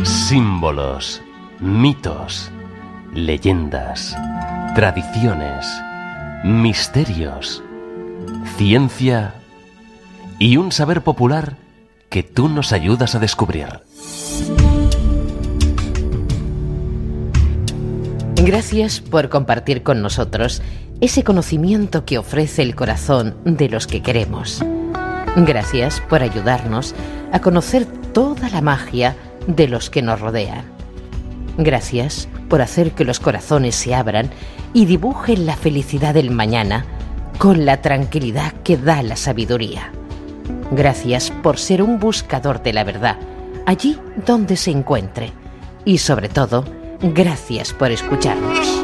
Símbolos, mitos, leyendas, tradiciones, misterios, ciencia y un saber popular que tú nos ayudas a descubrir. Gracias por compartir con nosotros ese conocimiento que ofrece el corazón de los que queremos. Gracias por ayudarnos a conocer toda la magia de los que nos rodean. Gracias por hacer que los corazones se abran y dibujen la felicidad del mañana con la tranquilidad que da la sabiduría. Gracias por ser un buscador de la verdad, allí donde se encuentre. Y sobre todo, gracias por escucharnos.